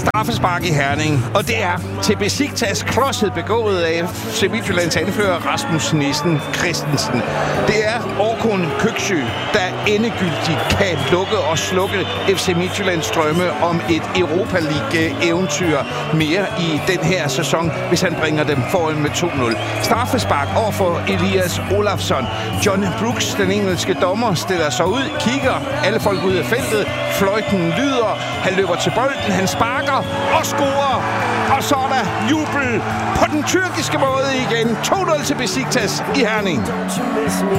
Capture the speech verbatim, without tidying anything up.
straffespark i Herning, og det er til Besiktas klodset begået af F C Midtjyllands anfører Rasmus Nissen Christensen. Det er Orkun Köksü, der endegyldigt kan lukke og slukke F C Midtjyllands drømme om et Europa League-eventyr mere i den her sæson, hvis han bringer dem foran med to nul. Straffespark over for Elias Olafsson. John Brooks, den engelske dommer, stiller sig ud, kigger alle folk ud af feltet. Fløjten lyder, han løber til bolden, han sparker og scorer. Og så er der jubel på den tyrkiske måde igen. to nul til Besiktas i Herning.